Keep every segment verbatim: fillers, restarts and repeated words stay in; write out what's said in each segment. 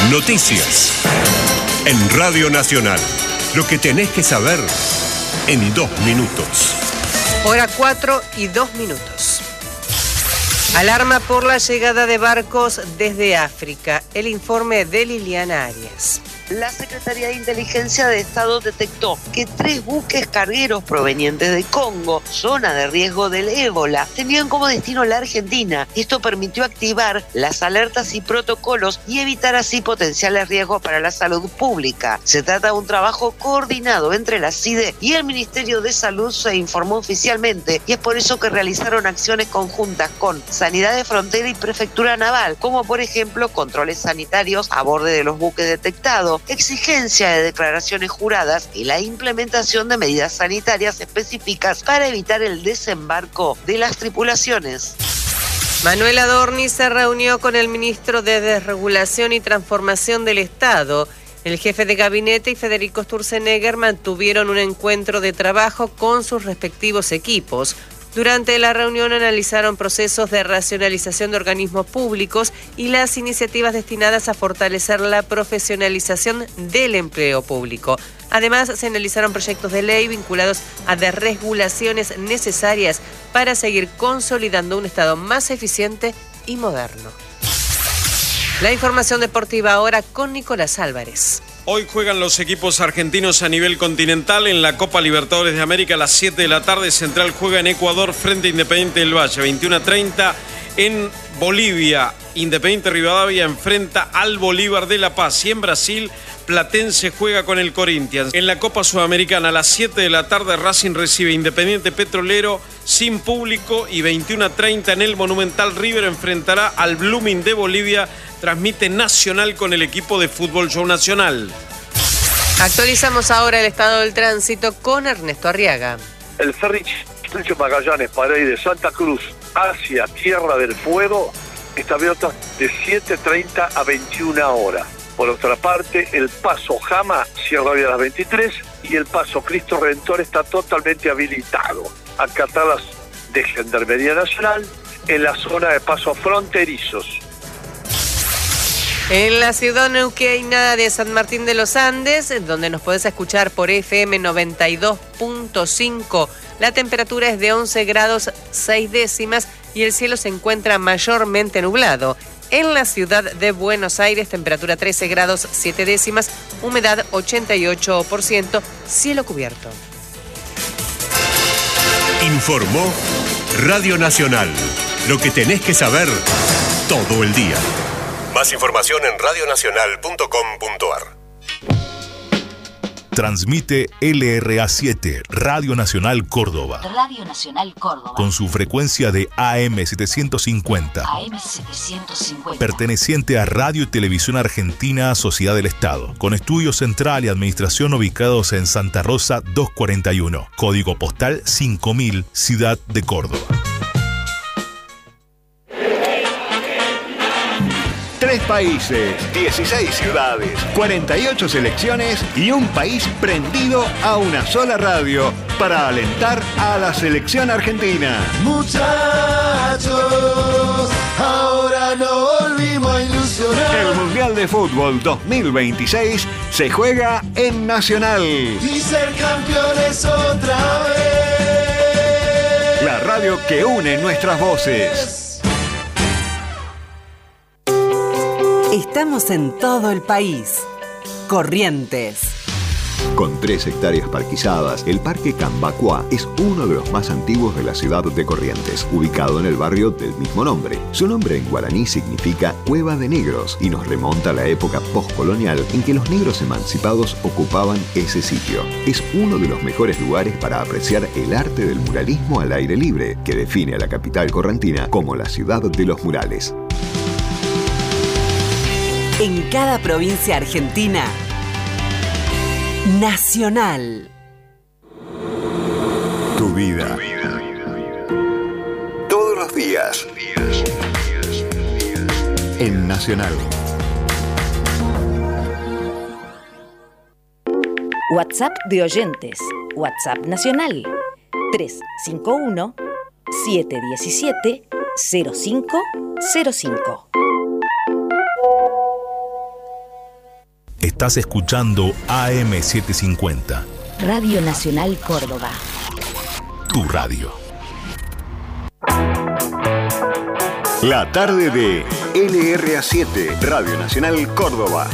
Noticias en Radio Nacional. Lo que tenés que saber en dos minutos. Hora cuatro y dos minutos. Alarma por la llegada de barcos desde África. El informe de Liliana Arias. La Secretaría de Inteligencia de Estado detectó que tres buques cargueros provenientes de Congo, zona de riesgo del ébola, tenían como destino la Argentina. Esto permitió activar las alertas y protocolos y evitar así potenciales riesgos para la salud pública. Se trata de un trabajo coordinado entre la C I D E y el Ministerio de Salud, se informó oficialmente, y es por eso que realizaron acciones conjuntas con Sanidad de Frontera y Prefectura Naval, como por ejemplo controles sanitarios a bordo de los buques detectados, exigencia de declaraciones juradas y la implementación de medidas sanitarias específicas para evitar el desembarco de las tripulaciones. Manuel Adorni se reunió con el ministro de Desregulación y Transformación del Estado. El jefe de gabinete y Federico Sturzenegger mantuvieron un encuentro de trabajo con sus respectivos equipos. Durante la reunión analizaron procesos de racionalización de organismos públicos y las iniciativas destinadas a fortalecer la profesionalización del empleo público. Además, se analizaron proyectos de ley vinculados a desregulaciones necesarias para seguir consolidando un Estado más eficiente y moderno. La información deportiva ahora con Nicolás Álvarez. Hoy juegan los equipos argentinos a nivel continental en la Copa Libertadores de América a las siete de la tarde. Central juega en Ecuador frente a Independiente del Valle. veintiuno a treinta en Bolivia. Independiente Rivadavia enfrenta al Bolívar de La Paz. Y en Brasil, Platense juega con el Corinthians. En la Copa Sudamericana a las siete de la tarde, Racing recibe Independiente Petrolero sin público. Y veintiuno a treinta en el Monumental, River enfrentará al Blooming de Bolivia. Transmite Nacional con el equipo de Fútbol Show Nacional. Actualizamos ahora el estado del tránsito con Ernesto Arriaga. El ferry Estrecho Magallanes para ir de Santa Cruz hacia Tierra del Fuego está abierto de siete treinta a veintiuna horas. Por otra parte, el paso Jama cierra hoy a las veintitrés y el paso Cristo Redentor está totalmente habilitado. Acatadas de Gendarmería Nacional en la zona de pasos fronterizos. En la ciudad neuquina de San Martín de los Andes, donde nos podés escuchar por F M noventa y dos punto cinco, la temperatura es de once grados seis décimas y el cielo se encuentra mayormente nublado. En la ciudad de Buenos Aires, temperatura trece grados siete décimas, humedad ochenta y ocho por ciento, cielo cubierto. Informó Radio Nacional. Lo que tenés que saber todo el día. Más información en radio nacional punto com punto a r. Transmite L R A siete, Radio Nacional Córdoba. Radio Nacional Córdoba. Con su frecuencia de A M setecientos cincuenta. A M setecientos cincuenta. Perteneciente a Radio y Televisión Argentina, Sociedad del Estado. Con estudio central y administración ubicados en Santa Rosa doscientos cuarenta y uno. Código postal cinco mil, Ciudad de Córdoba. Tres países, dieciséis ciudades, cuarenta y ocho selecciones y un país prendido a una sola radio para alentar a la selección argentina. Muchachos, ahora no volvimos a ilusionar. El Mundial de Fútbol dos mil veintiséis se juega en Nacional. Y ser campeones otra vez. La radio que une nuestras voces. Estamos en todo el país. Corrientes. Con tres hectáreas parquizadas, el Parque Cambacuá es uno de los más antiguos de la ciudad de Corrientes, ubicado en el barrio del mismo nombre. Su nombre en guaraní significa Cueva de Negros y nos remonta a la época postcolonial en que los negros emancipados ocupaban ese sitio. Es uno de los mejores lugares para apreciar el arte del muralismo al aire libre, que define a la capital correntina como la ciudad de los murales. En cada provincia argentina, Nacional. Tu vida. Todos los días. En Nacional. WhatsApp de oyentes. WhatsApp Nacional. tres cinco uno, siete uno siete, cero cinco cero cinco. Estás escuchando A M setecientos cincuenta. Radio Nacional Córdoba. Tu radio. La tarde de L R A siete, Radio Nacional Córdoba.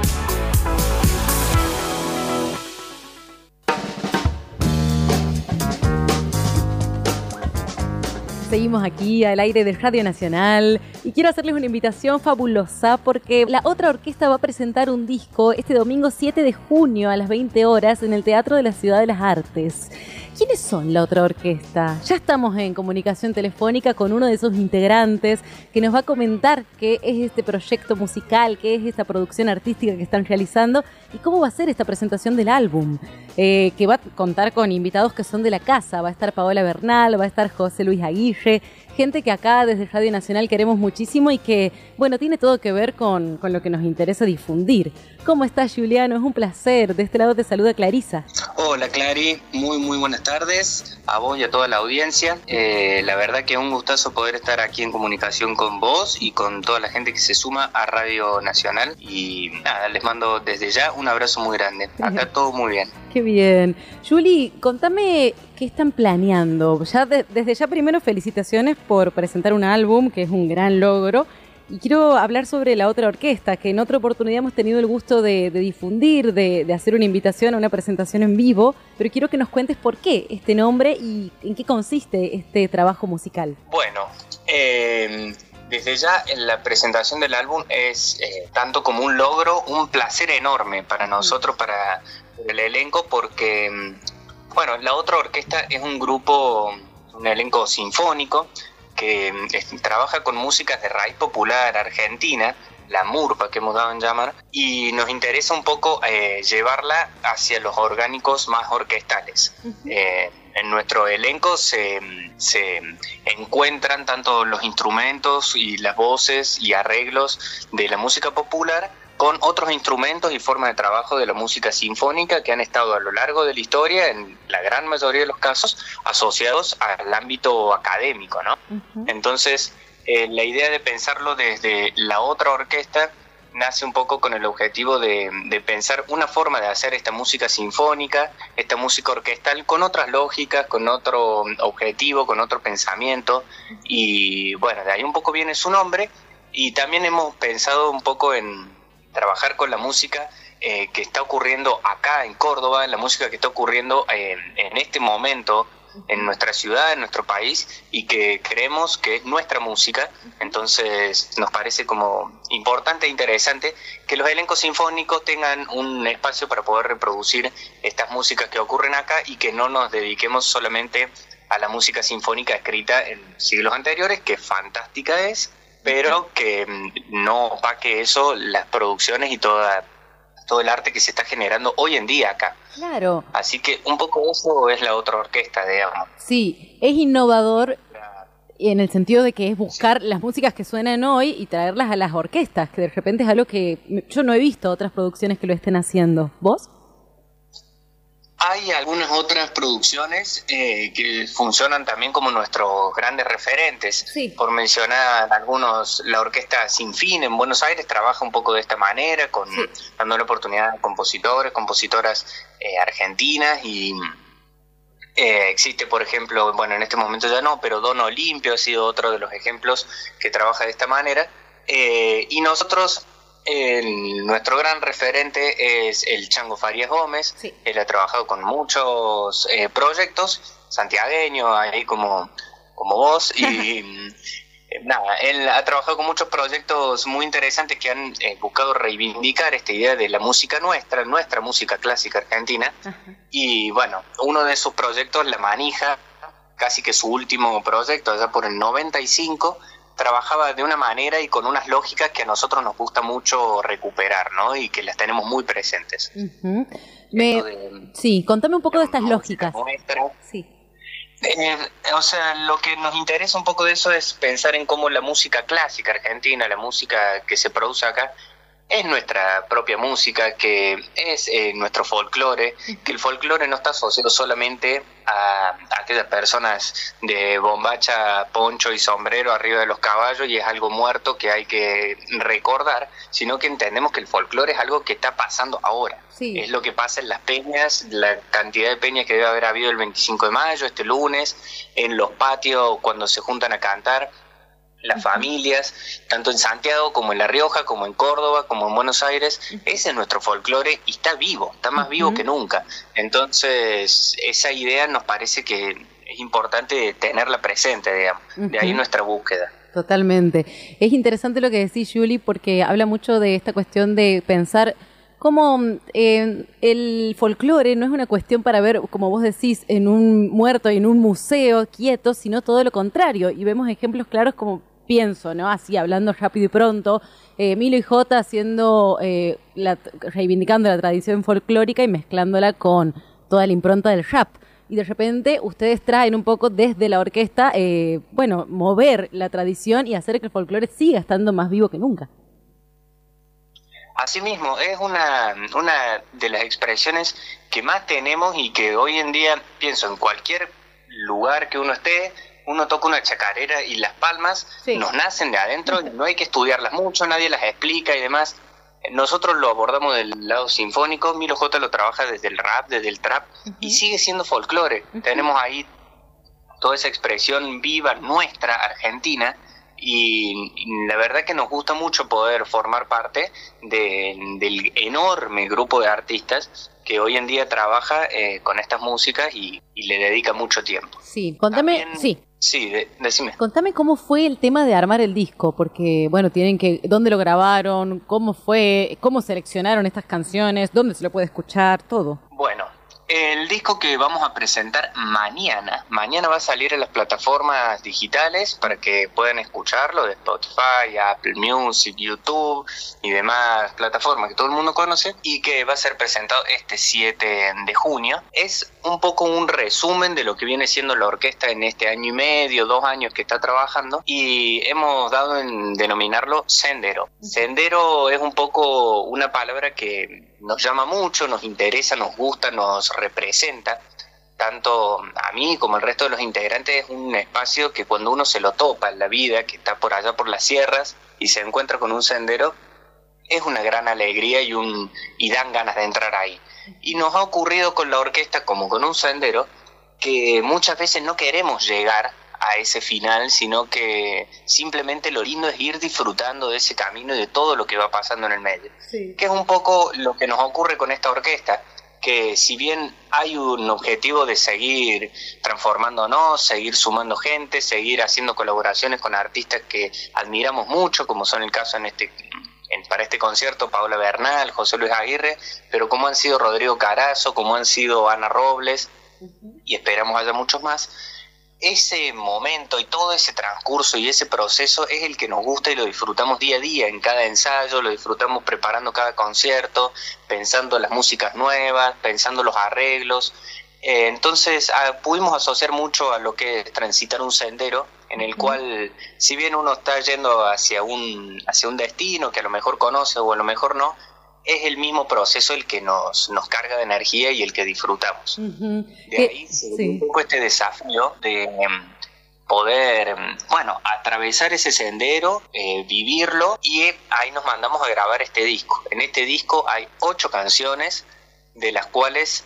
Seguimos aquí al aire de Radio Nacional y quiero hacerles una invitación fabulosa porque la otra orquesta va a presentar un disco este domingo siete de junio a las veinte horas en el Teatro de la Ciudad de las Artes. ¿Quiénes son la otra orquesta? Ya estamos en comunicación telefónica con uno de sus integrantes que nos va a comentar qué es este proyecto musical, qué es esta producción artística que están realizando y cómo va a ser esta presentación del álbum, eh, que va a contar con invitados que son de la casa. Va a estar Paola Bernal, va a estar José Luis Aguirre, gente que acá desde Radio Nacional queremos muchísimo y que, bueno, tiene todo que ver con, con lo que nos interesa difundir. ¿Cómo estás, Juliano? Es un placer. De este lado te saluda Clarisa. Hola, Clary. Muy, muy buenas tardes a vos y a toda la audiencia. Eh, la verdad que es un gustazo poder estar aquí en comunicación con vos y con toda la gente que se suma a Radio Nacional. Y nada, les mando desde ya un abrazo muy grande. Acá todo muy bien. Qué bien. Juli, contame qué están planeando. Ya de, desde ya primero felicitaciones por presentar un álbum, que es un gran logro. Y quiero hablar sobre la otra orquesta, que en otra oportunidad hemos tenido el gusto de, de difundir, de, de hacer una invitación a una presentación en vivo, pero quiero que nos cuentes por qué este nombre y en qué consiste este trabajo musical. Bueno, eh, desde ya la presentación del álbum es eh, tanto como un logro, un placer enorme para nosotros, para el elenco, porque, bueno, la otra orquesta es un grupo, un elenco sinfónico, que es, trabaja con músicas de raíz popular argentina, la murpa que hemos dado en llamar, y nos interesa un poco eh, llevarla hacia los orgánicos más orquestales. Uh-huh. Eh, en nuestro elenco se, se encuentran tanto los instrumentos y las voces y arreglos de la música popular con otros instrumentos y formas de trabajo de la música sinfónica que han estado a lo largo de la historia, en la gran mayoría de los casos, asociados al ámbito académico, ¿no? Uh-huh. Entonces, eh, la idea de pensarlo desde la otra orquesta nace un poco con el objetivo de, de pensar una forma de hacer esta música sinfónica, esta música orquestal, con otras lógicas, con otro objetivo, con otro pensamiento, y bueno, de ahí un poco viene su nombre, y también hemos pensado un poco en trabajar con la música eh, que está ocurriendo acá en Córdoba, la música que está ocurriendo en, en este momento en nuestra ciudad, en nuestro país, y que creemos que es nuestra música. Entonces nos parece como importante e interesante que los elencos sinfónicos tengan un espacio para poder reproducir estas músicas que ocurren acá y que no nos dediquemos solamente a la música sinfónica escrita en siglos anteriores, que fantástica es, pero que no opaque eso las producciones y toda, todo el arte que se está generando hoy en día acá. Claro. Así que un poco eso es la otra orquesta, digamos. Sí, es innovador en el sentido de que es buscar las músicas que suenan hoy y traerlas a las orquestas, que de repente es algo que yo no he visto otras producciones que lo estén haciendo. ¿Vos? Hay algunas otras producciones eh, que funcionan también como nuestros grandes referentes. Sí. Por mencionar algunos, la Orquesta Sin Fin en Buenos Aires trabaja un poco de esta manera, con sí. dando la oportunidad a compositores, compositoras eh, argentinas, y eh, existe, por ejemplo, bueno, en este momento ya no, pero Don Olimpio ha sido otro de los ejemplos que trabaja de esta manera. Eh, y nosotros... El, nuestro gran referente es el Chango Farías Gómez. Sí. Él ha trabajado con muchos eh, proyectos, santiagueños, ahí como, como vos, y nada, él ha trabajado con muchos proyectos muy interesantes que han eh, buscado reivindicar esta idea de la música nuestra, nuestra música clásica argentina. Ajá. Y bueno, uno de sus proyectos, La Manija, casi que su último proyecto, allá por el noventa y cinco, trabajaba de una manera y con unas lógicas que a nosotros nos gusta mucho recuperar, ¿no? Y que las tenemos muy presentes. Uh-huh. Me... De, sí, contame un poco de estas lógicas. Nuestra. Sí. Eh, o sea, lo que nos interesa un poco de eso es pensar en cómo la música clásica argentina, la música que se produce acá, es nuestra propia música, que es eh, nuestro folclore, que el folclore no está asociado solamente a, a aquellas personas de bombacha, poncho y sombrero arriba de los caballos y es algo muerto que hay que recordar, sino que entendemos que el folclore es algo que está pasando ahora. Sí. Es lo que pasa en las peñas, la cantidad de peñas que debe haber habido el veinticinco de mayo, este lunes, en los patios cuando se juntan a cantar las familias, tanto en Santiago como en La Rioja, como en Córdoba, como en Buenos Aires. Ese es nuestro folclore y está vivo, está más vivo que nunca. Entonces, esa idea nos parece que es importante tenerla presente, digamos. De ahí nuestra búsqueda. Totalmente. Es interesante lo que decís, Juli, porque habla mucho de esta cuestión de pensar cómo eh, el folclore no es una cuestión para ver, como vos decís, en un muerto, en un museo quieto, sino todo lo contrario. Y vemos ejemplos claros como pienso, ¿no? Así, hablando rápido y pronto, eh, Milo y Jota haciendo, eh, la, reivindicando la tradición folclórica y mezclándola con toda la impronta del rap. Y de repente ustedes traen un poco desde la orquesta, eh, bueno, mover la tradición y hacer que el folclore siga estando más vivo que nunca. Asimismo, es una, una de las expresiones que más tenemos y que hoy en día, pienso, en cualquier lugar que uno esté, uno toca una chacarera y las palmas sí. nos nacen de adentro, no hay que estudiarlas mucho, nadie las explica y demás. Nosotros lo abordamos del lado sinfónico, Milo J lo trabaja desde el rap, desde el trap, uh-huh. y sigue siendo folclore. Uh-huh. Tenemos ahí toda esa expresión viva nuestra, argentina, y la verdad que nos gusta mucho poder formar parte de, del enorme grupo de artistas que hoy en día trabaja eh, con estas músicas y, y le dedica mucho tiempo. Sí, contame, También, sí. Sí, de, decime. Contame cómo fue el tema de armar el disco, porque, bueno, tienen que, ¿dónde lo grabaron? ¿Cómo fue? ¿Cómo seleccionaron estas canciones? ¿Dónde se lo puede escuchar? Todo. Bueno, el disco que vamos a presentar mañana, mañana va a salir en las plataformas digitales para que puedan escucharlo, de Spotify, Apple Music, YouTube y demás plataformas que todo el mundo conoce, y que va a ser presentado este siete de junio. Es un poco un resumen de lo que viene siendo la orquesta en este año y medio, dos años que está trabajando, y hemos dado en denominarlo Sendero. Sendero es un poco una palabra que nos llama mucho, nos interesa, nos gusta, nos representa, tanto a mí como al resto de los integrantes. Es un espacio que cuando uno se lo topa en la vida, que está por allá por las sierras y se encuentra con un sendero, es una gran alegría y, un, y dan ganas de entrar ahí. Y nos ha ocurrido con la orquesta como con un sendero, que muchas veces no queremos llegar a ese final, sino que simplemente lo lindo es ir disfrutando de ese camino y de todo lo que va pasando en el medio. Sí. Que es un poco lo que nos ocurre con esta orquesta, que si bien hay un objetivo de seguir transformándonos, seguir sumando gente, seguir haciendo colaboraciones con artistas que admiramos mucho, como son el caso en este en, para este concierto Paola Bernal, José Luis Aguirre, pero como han sido Rodrigo Carazo, como han sido Ana Robles, uh-huh. y esperamos haya muchos más. Ese momento y todo ese transcurso y ese proceso es el que nos gusta y lo disfrutamos día a día, en cada ensayo, lo disfrutamos preparando cada concierto, pensando las músicas nuevas, pensando los arreglos. Eh, entonces ah, pudimos asociar mucho a lo que es transitar un sendero, en el cual, si bien uno está yendo hacia un, hacia un destino que a lo mejor conoce o a lo mejor no, es el mismo proceso el que nos, nos carga de energía y el que disfrutamos. Uh-huh. De ahí se sí. un poco este desafío de um, poder, um, bueno, atravesar ese sendero, eh, vivirlo, y ahí nos mandamos a grabar este disco. En este disco hay ocho canciones, de las cuales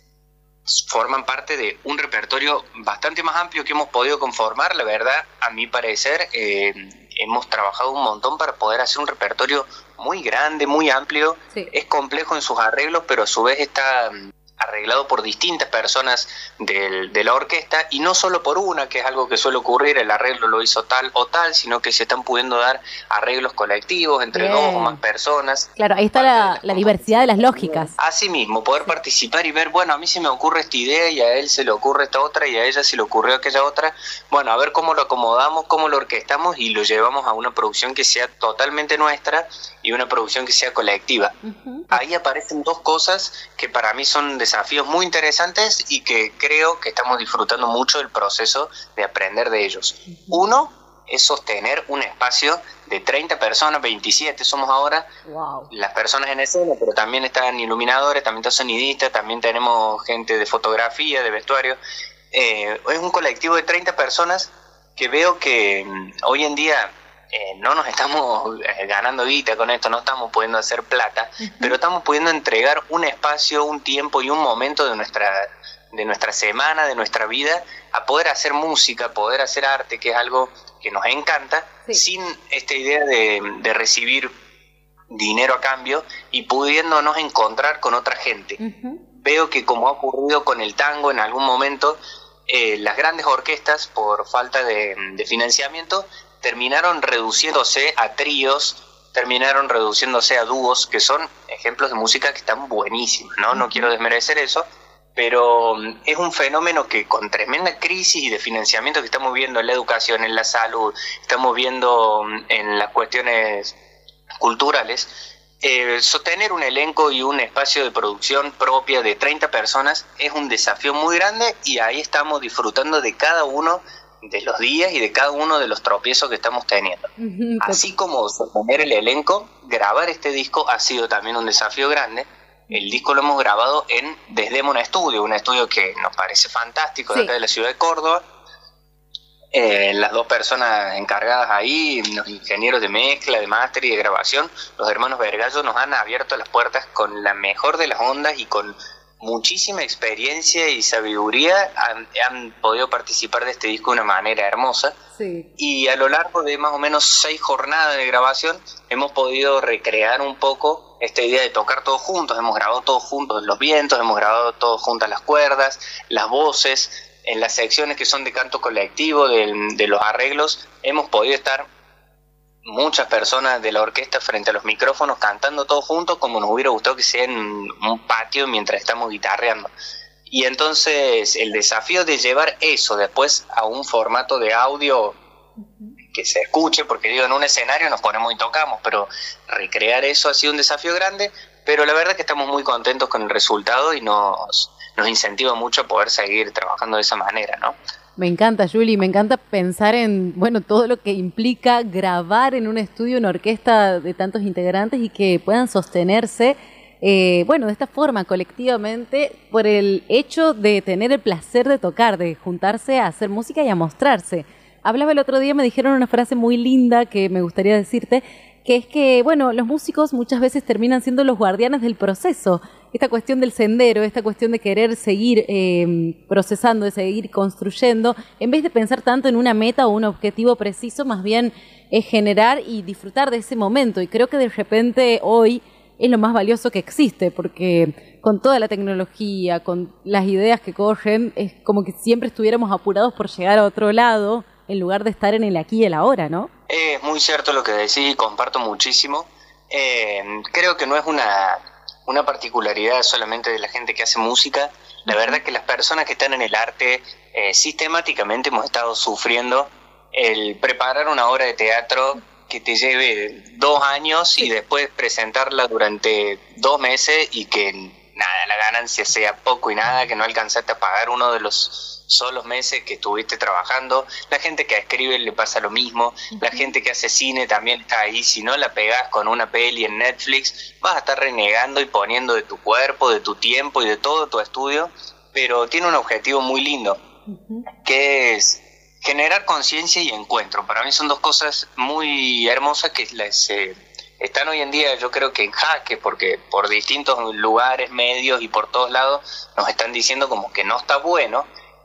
forman parte de un repertorio bastante más amplio que hemos podido conformar. La verdad, a mi parecer, eh, hemos trabajado un montón para poder hacer un repertorio muy grande, muy amplio. Sí. Es complejo en sus arreglos, pero a su vez está arreglado por distintas personas del, de la orquesta, y no solo por una, que es algo que suele ocurrir, el arreglo lo hizo tal o tal, sino que se están pudiendo dar arreglos colectivos entre Bien. dos o más personas. Claro, ahí está la, la diversidad de las lógicas. Así mismo, poder sí. participar y ver, bueno, a mí se me ocurre esta idea y a él se le ocurre esta otra y a ella se le ocurrió aquella otra. Bueno, a ver cómo lo acomodamos, cómo lo orquestamos y lo llevamos a una producción que sea totalmente nuestra y una producción que sea colectiva. Uh-huh. Ahí aparecen dos cosas que para mí son desafíos muy interesantes y que creo que estamos disfrutando mucho del proceso de aprender de ellos. Uh-huh. Uno, es sostener un espacio de treinta personas, veintisiete somos ahora, wow. Las personas en escena, pero también están iluminadores, también están sonidistas, también tenemos gente de fotografía, de vestuario. Eh, es un colectivo de treinta personas que veo que mm, hoy en día eh, no nos estamos eh, ganando guita con esto, no estamos pudiendo hacer plata, uh-huh. pero estamos pudiendo entregar un espacio, un tiempo y un momento de nuestra de nuestra semana, de nuestra vida, a poder hacer música, poder hacer arte, que es algo que nos encanta, sí. sin esta idea de, de recibir dinero a cambio y pudiéndonos encontrar con otra gente. Uh-huh. Veo que, como ha ocurrido con el tango en algún momento, eh, las grandes orquestas, por falta de, de financiamiento, terminaron reduciéndose a tríos, terminaron reduciéndose a dúos, que son ejemplos de música que están buenísimos, ¿no? No quiero desmerecer eso, pero es un fenómeno que con tremenda crisis de financiamiento que estamos viendo en la educación, en la salud, estamos viendo en las cuestiones culturales, eh, sostener un elenco y un espacio de producción propia de treinta personas es un desafío muy grande, y ahí estamos disfrutando de cada uno de los días y de cada uno de los tropiezos que estamos teniendo. Uh-huh. Así como sostener el elenco, grabar este disco ha sido también un desafío grande. El disco lo hemos grabado en Desdémona Estudio, un estudio que nos parece fantástico, sí. de acá de la ciudad de Córdoba. Eh, las dos personas encargadas ahí, los ingenieros de mezcla, de máster y de grabación, los hermanos Vergallo, nos han abierto las puertas con la mejor de las ondas y con muchísima experiencia y sabiduría. Han, han podido participar de este disco de una manera hermosa. Sí. Y a lo largo de más o menos seis jornadas de grabación hemos podido recrear un poco esta idea de tocar todos juntos. Hemos grabado todos juntos los vientos, hemos grabado todos juntas las cuerdas, las voces. En las secciones que son de canto colectivo, de, de los arreglos, hemos podido estar muchas personas de la orquesta frente a los micrófonos cantando todos juntos, como nos hubiera gustado que sea en un patio mientras estamos guitarreando. Y entonces el desafío de llevar eso después a un formato de audio que se escuche, porque digo, en un escenario nos ponemos y tocamos, pero recrear eso ha sido un desafío grande, pero la verdad es que estamos muy contentos con el resultado y nos, nos incentiva mucho a poder seguir trabajando de esa manera, ¿no? Me encanta, Juli, me encanta pensar en, bueno, todo lo que implica grabar en un estudio una orquesta de tantos integrantes y que puedan sostenerse, eh, bueno, de esta forma, colectivamente, por el hecho de tener el placer de tocar, de juntarse a hacer música y a mostrarse. Hablaba el otro día, me dijeron una frase muy linda que me gustaría decirte, que es que, bueno, los músicos muchas veces terminan siendo los guardianes del proceso. Esta cuestión del sendero, esta cuestión de querer seguir eh, procesando, de seguir construyendo, en vez de pensar tanto en una meta o un objetivo preciso, más bien es generar y disfrutar de ese momento. Y creo que de repente hoy es lo más valioso que existe, porque con toda la tecnología, con las ideas que corren, es como que siempre estuviéramos apurados por llegar a otro lado, en lugar de estar en el aquí y el ahora, ¿no? Es muy cierto lo que decís, comparto muchísimo. Eh, creo que no es una, una particularidad solamente de la gente que hace música. La verdad que las personas que están en el arte eh, sistemáticamente hemos estado sufriendo el preparar una obra de teatro que te lleve dos años y después presentarla durante dos meses y que nada, la ganancia sea poco y nada, que no alcanzaste a pagar uno de los solos meses que estuviste trabajando. La gente que escribe le pasa lo mismo, uh-huh. La gente que hace cine también está ahí. Si no la pegás con una peli en Netflix, vas a estar renegando y poniendo de tu cuerpo, de tu tiempo y de todo tu estudio, pero tiene un objetivo muy lindo, uh-huh. que es generar conciencia y encuentro. Para mí son dos cosas muy hermosas que les, eh, están hoy en día, yo creo que en jaque, porque por distintos lugares, medios y por todos lados nos están diciendo como que no está bueno.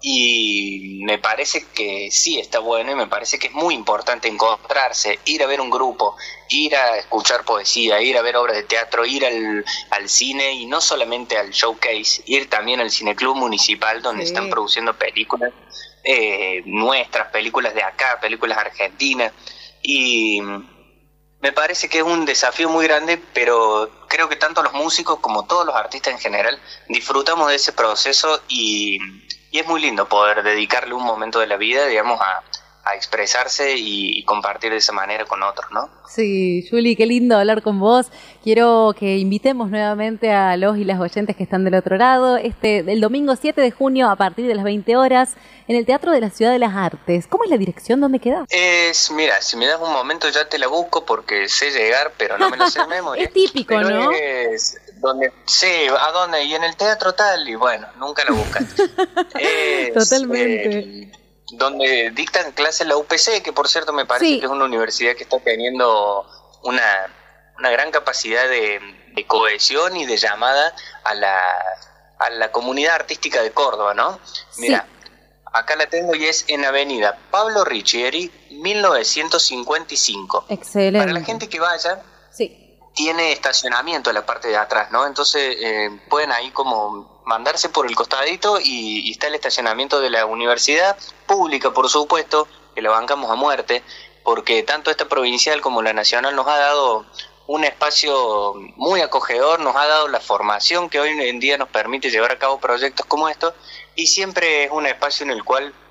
Y me parece que sí está bueno, y me parece que es muy importante encontrarse, ir a ver un grupo, ir a escuchar poesía, ir a ver obras de teatro, ir al, al cine, y no solamente al showcase, ir también al cineclub municipal donde sí. están produciendo películas eh, nuestras, películas de acá, películas argentinas, y me parece que es un desafío muy grande, pero creo que tanto los músicos como todos los artistas en general disfrutamos de ese proceso, y Y es muy lindo poder dedicarle un momento de la vida, digamos, a, a expresarse y, y compartir de esa manera con otros, ¿no? Sí, Juli, qué lindo hablar con vos. Quiero que invitemos nuevamente a los y las oyentes que están del otro lado, este, el domingo siete de junio a partir de las veinte horas, en el Teatro de la Ciudad de las Artes. ¿Cómo es la dirección? ¿Dónde queda? Es, mira, si me das un momento ya te la busco porque sé llegar, pero no me la sé de memoria. Es típico, pero ¿no? Es donde, sí, ¿a dónde? Y en el teatro tal, y bueno, nunca la buscan. Es, Totalmente. Eh, donde dictan clases la U P C, que por cierto me parece Sí. que es una universidad que está teniendo una, una gran capacidad de, de cohesión y de llamada a la, a la comunidad artística de Córdoba, ¿no? Mira, acá la tengo y es en Avenida Pablo Riccieri, mil novecientos cincuenta y cinco. Excelente. Para la gente que vaya, sí. tiene estacionamiento en la parte de atrás, ¿no? Entonces eh, pueden ahí como mandarse por el costadito y, y está el estacionamiento de la universidad pública, por supuesto, que la bancamos a muerte, porque tanto esta provincial como la nacional nos ha dado un espacio muy acogedor, nos ha dado la formación que hoy en día nos permite llevar a cabo proyectos como estos, y siempre es un espacio en el cual